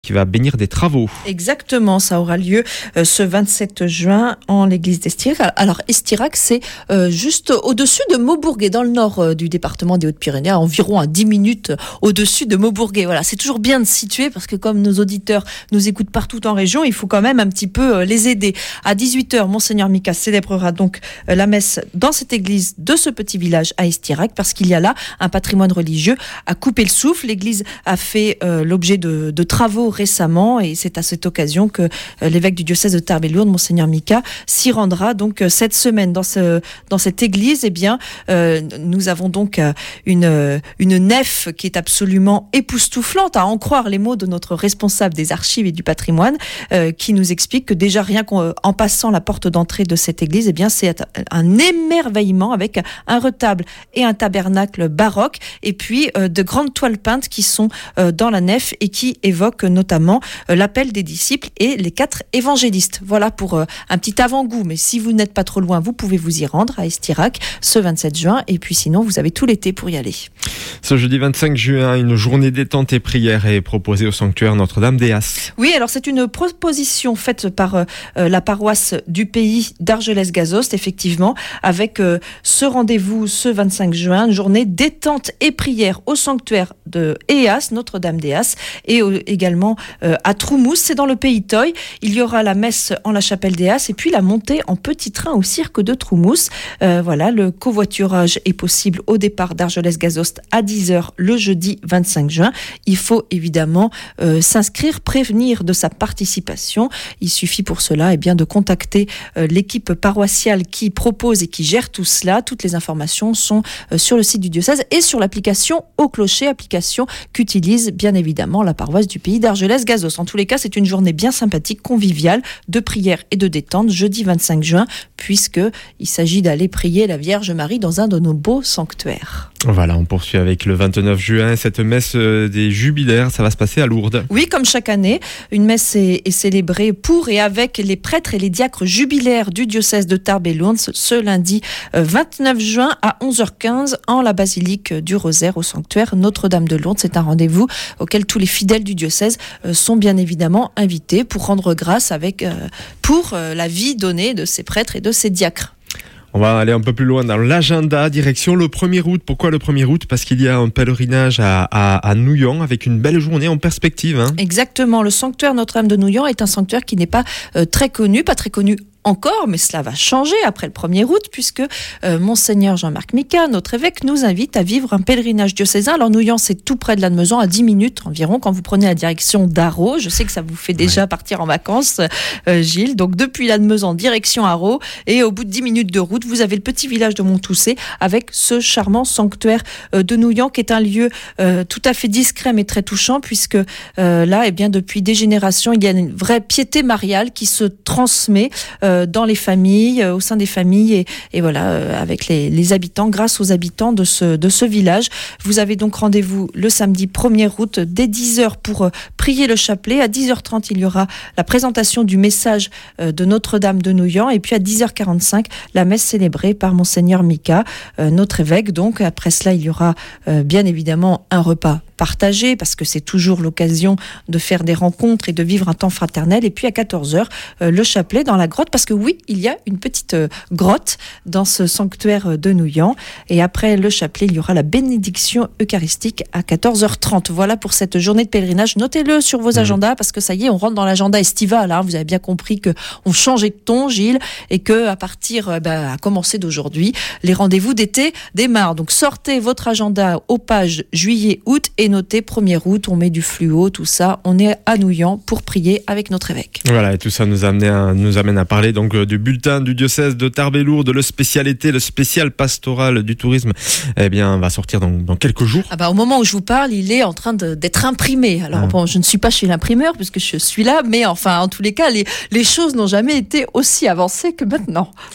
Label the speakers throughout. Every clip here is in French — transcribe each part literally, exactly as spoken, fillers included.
Speaker 1: qui va bénir des travaux.
Speaker 2: Exactement, ça aura lieu euh, ce vingt-sept juin en l'église d'Estirac. Alors Estirac, c'est euh, juste au-dessus de Maubourguet, dans le nord euh, du département des Hautes-Pyrénées, à environ à dix minutes au-dessus de Maubourguet. Voilà, c'est toujours bien de situer parce que comme nos auditeurs nous écoutent partout en région, il faut quand même un petit peu euh, les aider. À dix-huit heures, Monseigneur Mika célébrera donc euh, la messe dans cette église de ce petit village à Estirac parce qu'il y a là un patrimoine religieux à couper le souffle. L'église a fait euh, l'objet de, de travaux récemment et c'est à cette occasion que euh, l'évêque du diocèse de Tarbes et Lourdes, Monseigneur Mika, s'y rendra donc euh, cette semaine dans, ce, dans cette église. Eh bien, euh, nous avons donc euh, une, euh, une nef qui est absolument époustouflante, à en croire les mots de notre responsable des archives et du patrimoine, euh, qui nous explique que déjà rien qu'en en passant la porte d'entrée de cette église, eh bien, c'est un émerveillement avec un retable et un tabernacle baroque et puis euh, de grandes toiles peintes qui sont euh, dans la nef et qui évoquent notamment euh, l'appel des disciples et les quatre évangélistes. Voilà pour euh, un petit avant-goût, mais si vous n'êtes pas trop loin, vous pouvez vous y rendre à Estirac ce vingt-sept juin et puis sinon vous avez tout l'été pour y aller.
Speaker 1: Ce jeudi vingt-cinq juin, une journée détente et prière est proposée au sanctuaire Notre-Dame-des-As.
Speaker 2: Oui, alors c'est une proposition faite par euh, la paroisse du pays d'Argelès-Gazost, effectivement, avec euh, ce rendez-vous ce vingt-cinq juin, une journée détente et prière au sanctuaire de Éas, Notre-Dame-des-As, et au, également euh, à Troumous, c'est dans le pays Toy. Il y aura la messe en la chapelle d'Éas et puis la montée en petit train au cirque de Troumous. Euh, voilà, le covoiturage est possible au départ d'Argelès-Gazost à dix heures le jeudi vingt-cinq juin. Il faut évidemment euh, s'inscrire, prévenir de sa participation. Il suffit pour cela eh bien, de contacter euh, l'équipe paroissiale qui propose et qui gère tout cela. Toutes les informations sont euh, sur le site du diocèse et sur l'application Au Clocher, application qu'utilise bien évidemment la paroisse du pays d'Argelès-Gazost. En tous les cas, c'est une journée bien sympathique, conviviale, de prière et de détente, jeudi vingt-cinq juin, puisqu'il s'agit d'aller prier la Vierge Marie dans un de nos beaux sanctuaires.
Speaker 1: Voilà, on poursuit avec le vingt-neuf juin, cette messe des jubilaires, ça va se passer à Lourdes.
Speaker 2: Oui, comme chaque année, une messe est, est célébrée pour et avec les prêtres et les diacres jubilaires du diocèse de Tarbes et Lourdes ce lundi vingt-neuf juin à onze heures quinze en la basilique du Rosaire au sanctuaire Notre-Dame de Lourdes. C'est un rendez-vous auquel tous les fidèles du diocèse sont bien évidemment invités pour rendre grâce avec, euh, pour euh, la vie donnée de ces prêtres et de ces diacres.
Speaker 1: On va aller un peu plus loin dans l'agenda, direction le premier août. Pourquoi le premier août ? Parce qu'il y a un pèlerinage à, à, à Nouillan avec une belle journée en perspective. Hein.
Speaker 2: Exactement, le sanctuaire Notre-Dame de Nouillan est un sanctuaire qui n'est pas euh, très connu, pas très connu encore, mais cela va changer après le premier août puisque euh, Monseigneur Jean-Marc Mika, notre évêque, nous invite à vivre un pèlerinage diocésain. Alors Nouillan, c'est tout près de Lannemezan, à dix minutes environ, quand vous prenez la direction d'Arros. Je sais que ça vous fait déjà ouais. partir en vacances, euh, Gilles. Donc depuis Lannemezan, direction Arros, et au bout de dix minutes de route, vous avez le petit village de Montoussé avec ce charmant sanctuaire euh, de Nouillan, qui est un lieu euh, tout à fait discret mais très touchant, puisque euh, là, eh bien, depuis des générations, il y a une vraie piété mariale qui se transmet euh, dans les familles, au sein des familles et, et voilà, avec les, les habitants, grâce aux habitants de ce, de ce village. Vous avez donc rendez-vous le samedi premier août dès dix heures pour prier le chapelet. À dix heures trente, il y aura la présentation du message de Notre-Dame de Nouillan et puis à dix heures quarante-cinq, la messe célébrée par Monseigneur Mika, notre évêque. Donc après cela, il y aura bien évidemment un repas partagé parce que c'est toujours l'occasion de faire des rencontres et de vivre un temps fraternel. Et puis à quatorze heures, le chapelet dans la grotte parce que oui, il y a une petite euh, grotte dans ce sanctuaire de Nouillan. Et après le chapelet, il y aura la bénédiction eucharistique à quatorze heures trente. Voilà pour cette journée de pèlerinage. Notez-le sur vos mmh. agendas parce que ça y est, on rentre dans l'agenda estival. Hein. Vous avez bien compris qu'on changeait de ton, Gilles, et que à partir, euh, bah, à commencer d'aujourd'hui, les rendez-vous d'été démarrent. Donc sortez votre agenda aux pages juillet, août et notez premier août. On met du fluo, tout ça. On est à Nouillan pour prier avec notre évêque.
Speaker 1: Voilà, et tout ça nous, a amené à, nous amène à parler donc du bulletin du diocèse de Tarbes et Lourdes, le spécial été, le spécial pastoral du tourisme, eh bien, va sortir dans, dans quelques jours.
Speaker 2: Ah bah, au moment où je vous parle, il est en train de, d'être imprimé. Alors, ah. bon, je ne suis pas chez l'imprimeur puisque je suis là, mais enfin, en tous les cas, les, les choses n'ont jamais été aussi avancées que maintenant.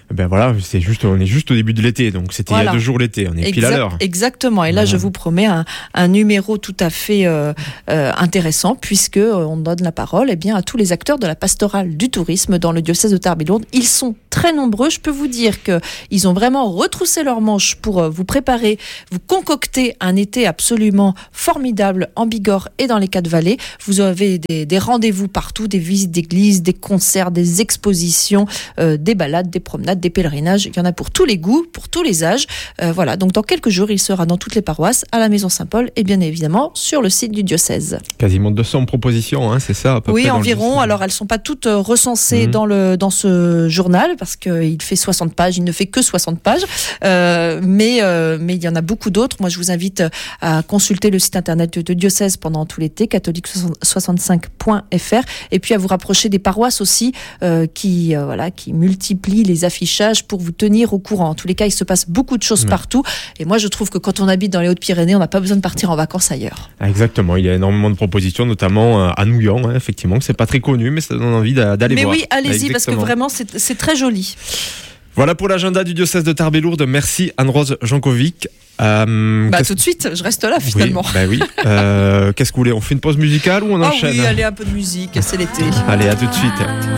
Speaker 1: Ben voilà, c'est juste, on est juste au début de l'été, donc c'était voilà. Il y a deux jours l'été, on est exact, pile à l'heure.
Speaker 2: Exactement, et là voilà. Je vous promets un, un numéro tout à fait euh, euh, intéressant, puisque euh, on donne la parole eh bien, à tous les acteurs de la pastorale du tourisme dans le diocèse de Tarbes-et-Lourdes. Ils sont très nombreux, je peux vous dire qu'ils ont vraiment retroussé leurs manches pour euh, vous préparer, vous concocter un été absolument formidable en Bigorre et dans les Quatre-Vallées. Vous avez des, des rendez-vous partout, des visites d'églises, des concerts, des expositions, euh, des balades, des promenades, des pèlerinages. Il y en a pour tous les goûts, pour tous les âges. Euh, voilà, donc dans quelques jours, il sera dans toutes les paroisses, à la Maison Saint-Paul et bien évidemment sur le site du diocèse.
Speaker 1: Quasiment deux cents propositions, hein, c'est ça à peu
Speaker 2: Oui,
Speaker 1: près
Speaker 2: environ. Alors elles ne sont pas toutes recensées mmh. dans, le, dans ce journal parce qu'il fait soixante pages, il ne fait que soixante pages. Euh, mais, euh, mais il y en a beaucoup d'autres. Moi, je vous invite à consulter le site internet de diocèse pendant tout l'été, catholique soixante-cinq point f r, et puis à vous rapprocher des paroisses aussi euh, qui, euh, voilà, qui multiplient les affichages pour vous tenir au courant. En tous les cas, il se passe beaucoup de choses ouais. partout. Et moi, je trouve que quand on habite dans les Hautes-Pyrénées, on n'a pas besoin de partir en vacances ailleurs.
Speaker 1: Ah, exactement. Il y a énormément de propositions, notamment à Nouillan, hein, effectivement, que c'est pas très connu, mais ça donne envie d'aller
Speaker 2: mais
Speaker 1: voir.
Speaker 2: Mais oui, allez-y, ah, parce que vraiment, c'est, c'est très joli.
Speaker 1: Voilà pour l'agenda du diocèse de Tarbes-et-Lourdes. Merci Anne-Rose Jankovic. Euh,
Speaker 2: bah tout de suite, je reste là finalement.
Speaker 1: Oui, bah oui. Euh, qu'est-ce que vous voulez ? On fait une pause musicale ou on
Speaker 2: ah
Speaker 1: enchaîne ?
Speaker 2: Oui, allez, un peu de musique, c'est l'été.
Speaker 1: Allez, à tout de suite.